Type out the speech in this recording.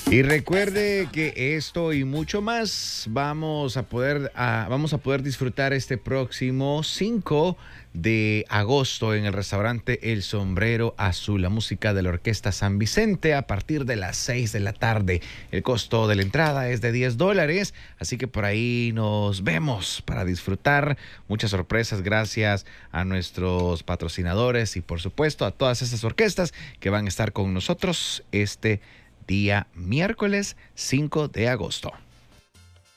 Y recuerde que esto y mucho más vamos a poder disfrutar este próximo 5 de agosto en el restaurante El Sombrero Azul, la música de la Orquesta San Vicente a partir de las 6 de la tarde. El costo de la entrada es de $10, así que por ahí nos vemos para disfrutar muchas sorpresas gracias a nuestros patrocinadores y por supuesto a todas esas orquestas que van a estar con nosotros este día miércoles 5 de agosto.